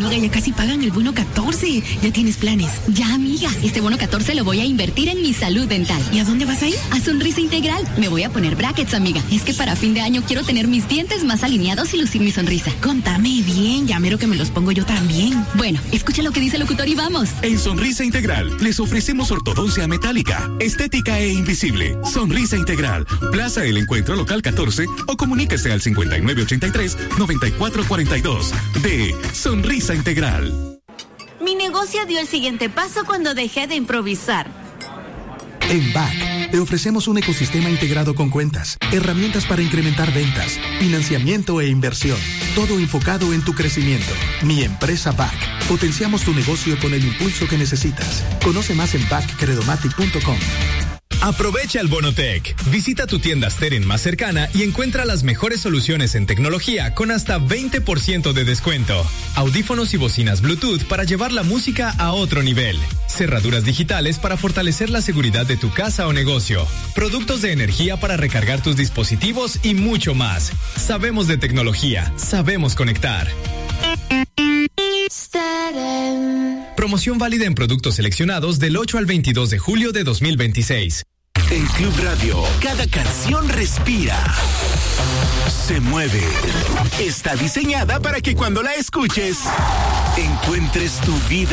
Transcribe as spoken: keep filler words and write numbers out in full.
amiga, ya casi pagan el bono catorce. ¿Ya tienes planes? Ya, amiga. Este bono catorce lo voy a invertir en mi salud dental. ¿Y a dónde vas a ir? A Sonrisa Integral. Me voy a poner brackets, amiga. Es que para fin de año quiero tener mis dientes más alineados y lucir mi sonrisa. Contame bien, ya mero que me los pongo yo también. Bueno, escucha lo que dice el locutor y vamos. En Sonrisa Integral les ofrecemos ortodoncia metálica, estética e invisible. Sonrisa Integral, Plaza El Encuentro Local catorce o comuníquese al cincuenta y nueve ochenta y tres, noventa y cuatro cuarenta y dos de Sonrisa Integral. Mi negocio dio el siguiente paso cuando dejé de improvisar. En B A C te ofrecemos un ecosistema integrado con cuentas, herramientas para incrementar ventas, financiamiento e inversión, todo enfocado en tu crecimiento. Mi empresa B A C. Potenciamos tu negocio con el impulso que necesitas. Conoce más en bac credomatic punto com. Aprovecha el Bonotec. Visita tu tienda Steren más cercana y encuentra las mejores soluciones en tecnología con hasta veinte por ciento de descuento. Audífonos y bocinas Bluetooth para llevar la música a otro nivel. Cerraduras digitales para fortalecer la seguridad de tu casa o negocio. Productos de energía para recargar tus dispositivos y mucho más. Sabemos de tecnología, sabemos conectar. Promoción válida en productos seleccionados del ocho al veintidós de julio de dos mil veintiséis. En Club Radio, cada canción respira, se mueve. Está diseñada para que cuando la escuches, encuentres tu vida